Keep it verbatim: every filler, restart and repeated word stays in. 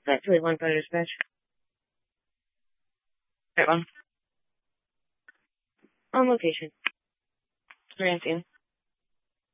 Actually, one photo dispatch. Right one. On location. Three on scene.